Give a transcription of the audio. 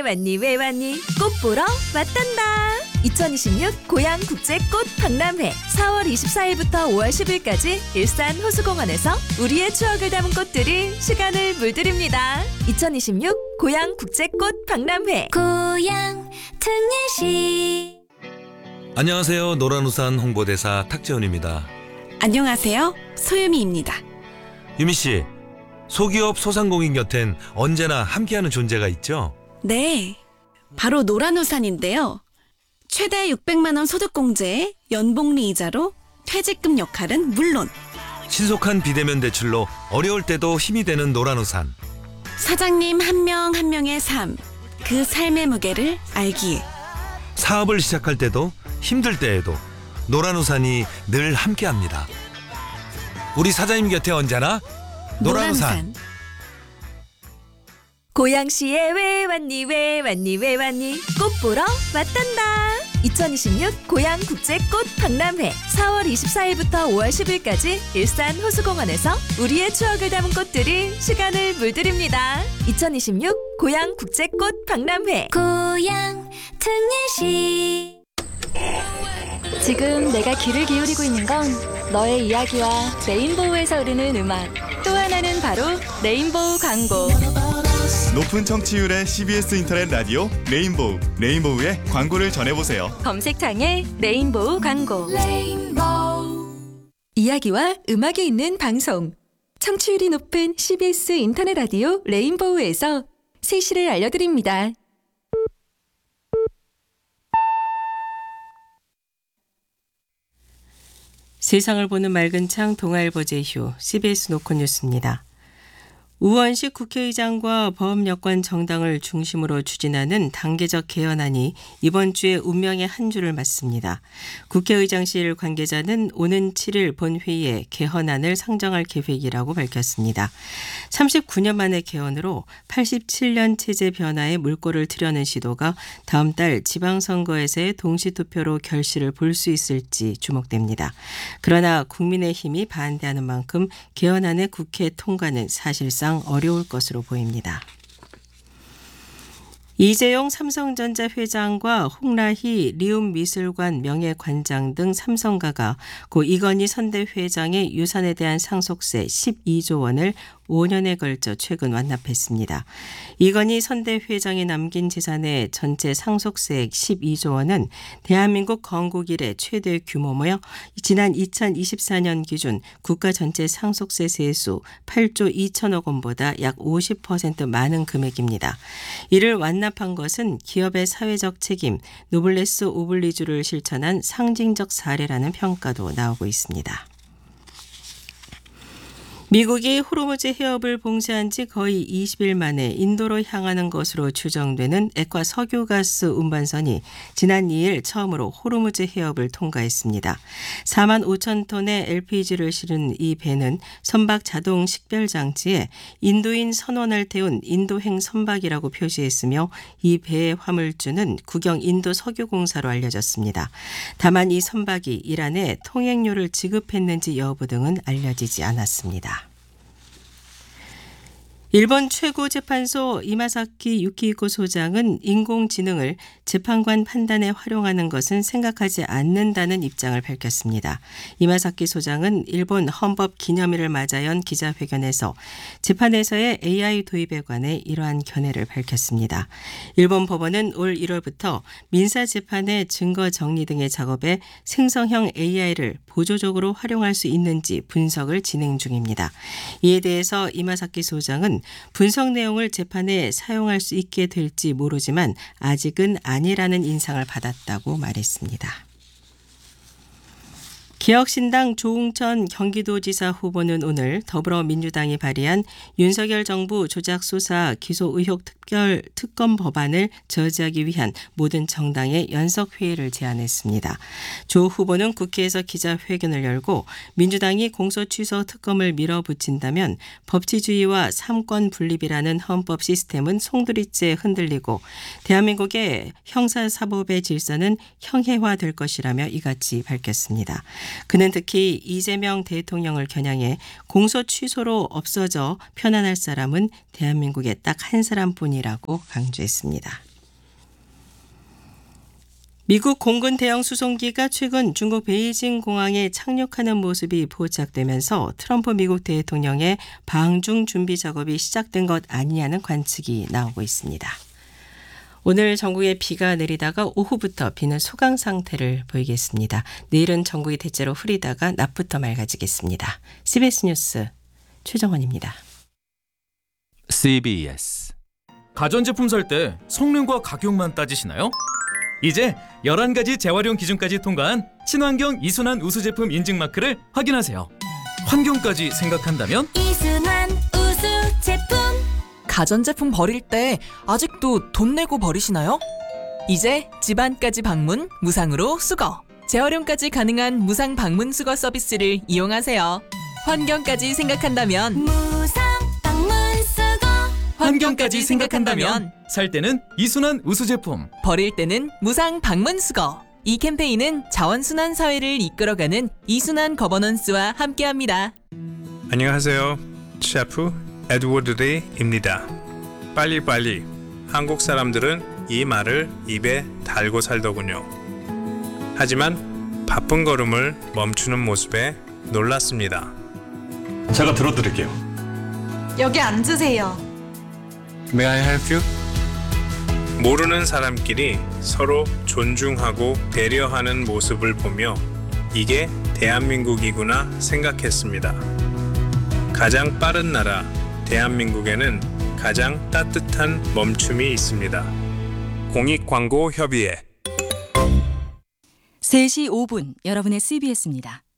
왜 왔니 꽃 보러 왔단다. 2026 고양국제꽃 박람회 4월 24일부터 5월 10일까지 일산 호수공원에서 우리의 추억을 담은 꽃들이 시간을 물들입니다. 2026 고양국제꽃 박람회 고양 특례시. 안녕하세요. 노란우산 홍보대사 탁재훈입니다. 안녕하세요. 소유미입니다. 유미씨, 소기업 소상공인 곁엔 언제나 함께하는 존재가 있죠? 네, 바로 노란우산인데요. 최대 600만 원 소득공제에 연복리 이자로 퇴직금 역할은 물론 신속한 비대면 대출로 어려울 때도 힘이 되는 노란우산. 사장님 한 명 한 명의 삶, 그 삶의 무게를 알기에 사업을 시작할 때도 힘들 때에도 노란우산이 늘 함께합니다. 우리 사장님 곁에 언제나 노란우산. 고양시에 왜 왔니 꽃 보러 왔단다. 2026 고양국제꽃 박람회 4월 24일부터 5월 10일까지 일산 호수공원에서 우리의 추억을 담은 꽃들이 시간을 물들입니다. 2026 고양국제꽃 박람회 고양 특례시. 지금 내가 귀를 기울이고 있는 건 너의 이야기와 레인보우에서 흐르는 음악, 또 하나는 바로 레인보우 광고. 높은 청취율의 CBS 인터넷 라디오 레인보우의 광고를 전해보세요. 검색창에 레인보우 광고. 이야기와 음악이 있는 방송, 청취율이 높은 CBS 인터넷 라디오 레인보우에서 세시를 알려드립니다. 세상을 보는 맑은 창 동아일보 제휴 CBS 노컷 뉴스입니다. 우원식 국회의장과 범여권 정당을 중심으로 추진하는 단계적 개헌안이 이번 주에 운명의 한 주를 맞습니다. 국회의장실 관계자는 오는 7일 본회의에 개헌안을 상정할 계획이라고 밝혔습니다. 39년 만의 개헌으로 87년 체제 변화에 물꼬를 트려는 시도가 다음 달 지방선거에서의 동시투표로 결실을 볼 수 있을지 주목됩니다. 그러나 국민의힘이 반대하는 만큼 개헌안의 국회 통과는 사실상 어려울 것으로 보입니다. 이재용 삼성전자 회장과 홍라희 리움미술관 명예관장 등 삼성가가 고 이건희 선대 회장의 유산에 대한 상속세 12조 원을 5년에 걸쳐 최근 완납했습니다. 이건희 선대 회장이 남긴 재산의 전체 상속세액 12조 원은 대한민국 건국 이래 최대 규모며 지난 2024년 기준 국가 전체 상속세 세수 8조 2천억 원보다 약 50% 많은 금액입니다. 이를 완납한 것은 기업의 사회적 책임, 노블레스 오블리주를 실천한 상징적 사례라는 평가도 나오고 있습니다. 미국이 호르무즈 해협을 봉쇄한 지 거의 20일 만에 인도로 향하는 것으로 추정되는 액화 석유가스 운반선이 지난 2일 처음으로 호르무즈 해협을 통과했습니다. 4만 5천 톤의 LPG를 실은 이 배는 선박 자동 식별 장치에 인도인 선원을 태운 인도행 선박이라고 표시했으며 이 배의 화물주는 국영 인도 석유공사로 알려졌습니다. 다만 이 선박이 이란에 통행료를 지급했는지 여부 등은 알려지지 않았습니다. 일본 최고재판소 이마사키 유키히코 소장은 인공지능을 재판관 판단에 활용하는 것은 생각하지 않는다는 입장을 밝혔습니다. 이마사키 소장은 일본 헌법 기념일을 맞아 연 기자회견에서 재판에서의 AI 도입에 관해 이러한 견해를 밝혔습니다. 일본 법원은 올 1월부터 민사재판의 증거 정리 등의 작업에 생성형 AI를 보조적으로 활용할 수 있는지 분석을 진행 중입니다. 이에 대해서 이마사키 소장은 분석 내용을 재판에 사용할 수 있게 될지 모르지만 아직은 아니라는 인상을 받았다고 말했습니다. 개혁신당 조웅천 경기도지사 후보는 오늘 더불어민주당이 발의한 윤석열 정부 조작수사 기소 의혹 특검 법안을 저지하기 위한 모든 정당의 연석회의를 제안했습니다. 조 후보는 국회에서 기자회견을 열고 민주당이 공소 취소 특검을 밀어붙인다면 법치주의와 삼권 분립이라는 헌법 시스템은 송두리째 흔들리고 대한민국의 형사사법의 질서는 형해화될 것이라며 이같이 밝혔습니다. 그는 특히 이재명 대통령을 겨냥해 공소 취소로 없어져 편안할 사람은 대한민국에 딱 한 사람뿐이라고 강조했습니다. 미국 공군 대형 수송기가 최근 중국 베이징 공항에 착륙하는 모습이 포착되면서 트럼프 미국 대통령의 방중 준비 작업이 시작된 것 아니냐는 관측이 나오고 있습니다. 오늘 전국에 비가 내리다가 오후부터 비는 소강 상태를 보이겠습니다. 내일은 전국이 대체로 흐리다가 낮부터 맑아지겠습니다. CBS 뉴스 최정원입니다. CBS 가전제품 살 때 성능과 가격만 따지시나요? 이제 11가지 재활용 기준까지 통과한 친환경 이순환 우수 제품 인증 마크를 확인하세요. 환경까지 생각한다면 이순환 우수 제품. 가전제품 버릴 때 아직도 돈 내고 버리시나요? 이제 집안까지 방문 무상으로 수거. 재활용까지 가능한 무상 방문 수거 서비스를 이용하세요. 환경까지 생각한다면 무상 방문 수거. 환경까지 생각한다면 살 때는 이순환 우수 제품. 버릴 때는 무상 방문 수거. 이 캠페인은 자원순환 사회를 이끌어가는 이순환 거버넌스와 함께합니다. 안녕하세요. 셰프 에드워드 리입니다. 빨리빨리. 한국 사람들은 이 말을 입에 달고 살더군요. 하지만 바쁜 걸음을 멈추는 모습에 놀랐습니다. 제가 들어드릴게요. 여기 앉으세요. May I help you? 모르는 사람끼리 서로 존중하고 배려하는 모습을 보며 이게 대한민국이구나 생각했습니다. 가장 빠른 나라 대한민국에는 가장 따뜻한 멈춤이 있습니다. 공익광고협의회 3시 5분 여러분의 CBS입니다.